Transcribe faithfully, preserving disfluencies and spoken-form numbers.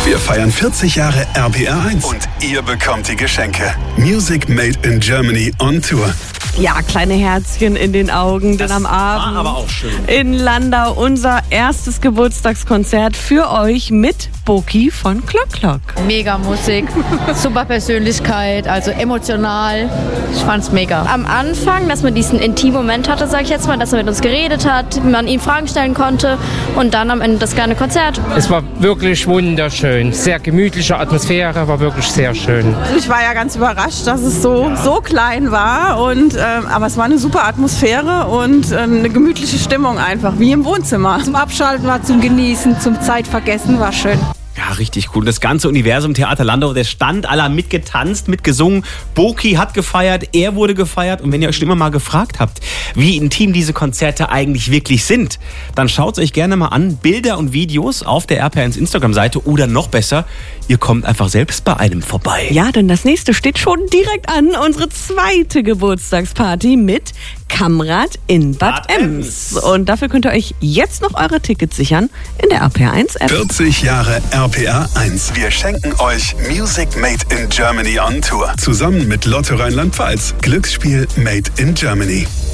Wir feiern vierzig Jahre R P R eins und ihr bekommt die Geschenke. Music Made in Germany on Tour. Ja, kleine Herzchen in den Augen, denn Das am Abend war aber auch schön. in Landau unser erstes Geburtstagskonzert für euch mit Boki von Klock Klock. Mega Musik, super Persönlichkeit, also emotional. Ich fand's mega. Am Anfang, dass man diesen intimen Moment hatte, sag ich jetzt mal, dass er mit uns geredet hat, man ihm Fragen stellen konnte und dann am Ende das kleine Konzert. Es war wirklich wunderschön, sehr gemütliche Atmosphäre, war wirklich sehr schön. Ich war ja ganz überrascht, dass es so, so klein war, und, äh, aber es war eine super Atmosphäre und äh, eine gemütliche Stimmung einfach, wie im Wohnzimmer. Zum Abschalten war zum Genießen, zum Zeitvergessen war schön. Ja, richtig cool. Das ganze Universum Theater Landau, der stand, alle haben mitgetanzt, mitgesungen. Boki hat gefeiert, er wurde gefeiert. Und wenn ihr euch schon immer mal gefragt habt, wie intim diese Konzerte eigentlich wirklich sind, dann schaut es euch gerne mal an. Bilder und Videos auf der R P R eins Instagram-Seite oder noch besser, ihr kommt einfach selbst bei einem vorbei. Ja, denn das nächste steht schon direkt an. Unsere zweite Geburtstagsparty mit Kamrat in Bad, Bad Ems. Ems. Und dafür könnt ihr euch jetzt noch eure Tickets sichern in der R P R eins App. vierzig Jahre R P R eins. Wir schenken euch Music Made in Germany on Tour. Zusammen mit Lotto Rheinland-Pfalz. Glücksspiel Made in Germany.